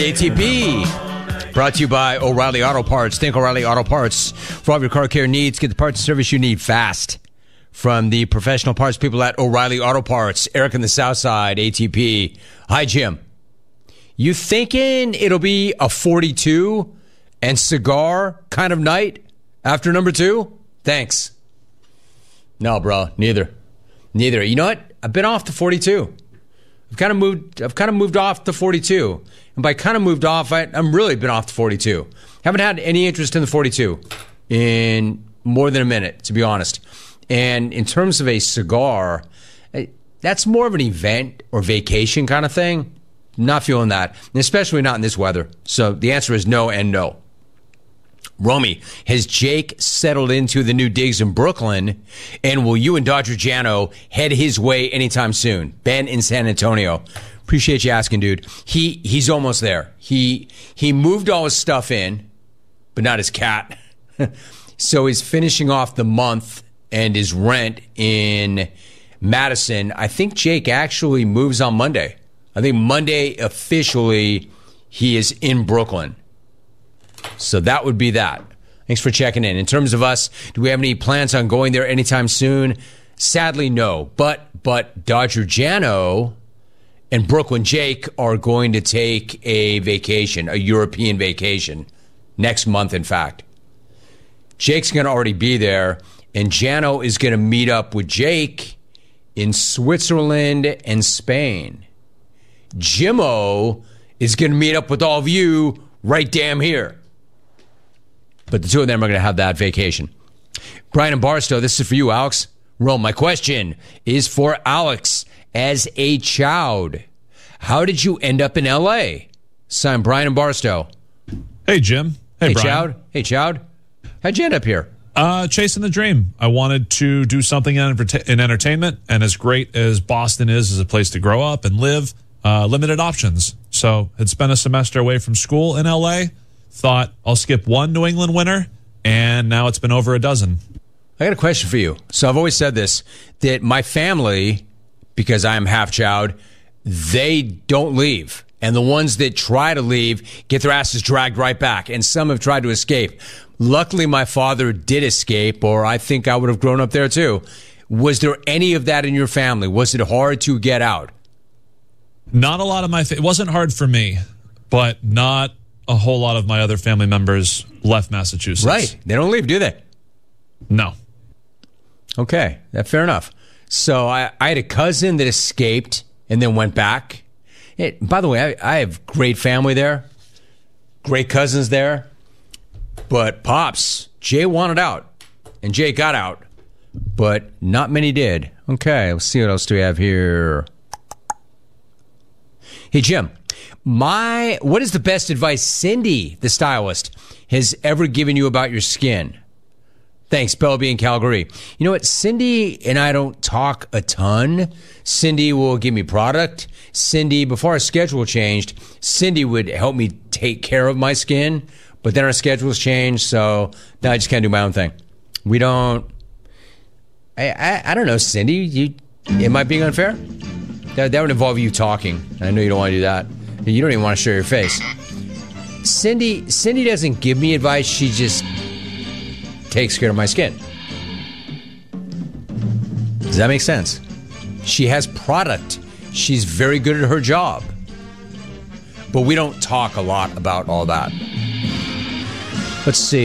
ATP, brought to you by O'Reilly Auto Parts. Think O'Reilly Auto Parts for all of your car care needs. Get the parts and service you need fast from the professional parts people at O'Reilly Auto Parts. Eric in the South Side, ATP. Hi, Jim. You thinking it'll be a 42 and cigar kind of night after number 2? Thanks. No, bro, neither. You know what? I've been off the 42. I've kind of moved off the 42. And by kind of moved off, I'm really been off the 42. Haven't had any interest in the 42 in more than a minute, to be honest. And in terms of a cigar, that's more of an event or vacation kind of thing. Not feeling that, especially not in this weather. So the answer is no and no. Romy, has Jake settled into the new digs in Brooklyn? And will you and Dodger Jano head his way anytime soon? Ben in San Antonio. Appreciate you asking, dude. He's almost there. He moved all his stuff in, but not his cat. So he's finishing off the month and his rent in Madison. I think Jake actually moves on Monday. I think Monday officially he is in Brooklyn. So that would be that. Thanks for checking in. In terms of us, do we have any plans on going there anytime soon? Sadly, no. But Dodger Jano and Brooklyn Jake are going to take a vacation, a European vacation, next month, in fact. Jake's going to already be there, and Jano is going to meet up with Jake in Switzerland and Spain. Jimmo is going to meet up with all of you right damn here. But the two of them are going to have that vacation. Brian and Barstow, this is for you, Alex. Rome, my question is for Alex. As a child, how did you end up in L.A.? Signed, Brian and Barstow. Hey, Jim. Hey, Brian. Hey, Chowd. How'd you end up here? Chasing the dream. I wanted to do something in entertainment, and as great as Boston is as a place to grow up and live, limited options. So had spent a semester away from school in L.A., thought I'll skip one New England winter, and now it's been over a dozen. I got a question for you. So I've always said this, that my family, because I am half Chowd, they don't leave. And the ones that try to leave get their asses dragged right back. And some have tried to escape. Luckily, my father did escape, or I think I would have grown up there too. Was there any of that in your family? Was it hard to get out? Not a lot of it wasn't hard for me, but not a whole lot of my other family members left Massachusetts. Right. They don't leave, do they? No. Okay. Fair enough. So I had a cousin that escaped and then went back. By the way, I have great family there. Great cousins there. But Pops, Jay wanted out. And Jay got out. But not many did. Okay. Let's see what else do we have here. Hey, Jim. What is the best advice Cindy, the stylist, has ever given you about your skin? Thanks, Bellby in Calgary. You know what? Cindy and I don't talk a ton. Cindy will give me product. Cindy, before our schedule changed, Cindy would help me take care of my skin. But then our schedules changed, so now I just can't do my own thing. We don't... I don't know, Cindy. Am I being unfair? That would involve you talking. I know you don't want to do that. You don't even want to show your face. Cindy doesn't give me advice. She just takes care of my skin. Does that make sense? She has product. She's very good at her job. But we don't talk a lot about all that. Let's see.